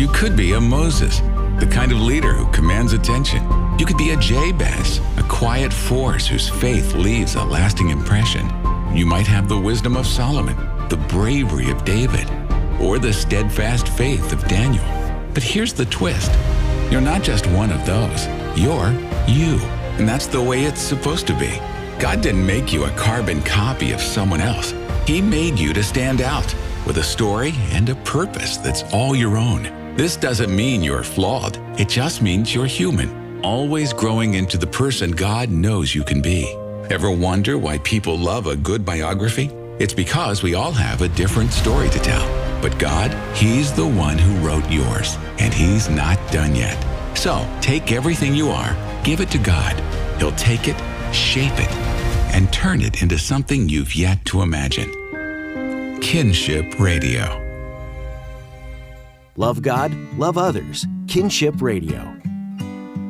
You could be a Moses, the kind of leader who commands attention. You could be a Jabez, a quiet force whose faith leaves a lasting impression. You might have the wisdom of Solomon, the bravery of David, or the steadfast faith of Daniel. But here's the twist. You're not just one of those. You're you. And that's the way it's supposed to be. God didn't make you a carbon copy of someone else. He made you to stand out with a story and a purpose that's all your own. This doesn't mean you're flawed. It just means you're human, always growing into the person God knows you can be. Ever wonder why people love a good biography? It's because we all have a different story to tell. But God, He's the one who wrote yours, and He's not done yet. So take everything you are, give it to God. He'll take it, shape it, and turn it into something you've yet to imagine. Kinship Radio. Love God, love others. Kinship Radio.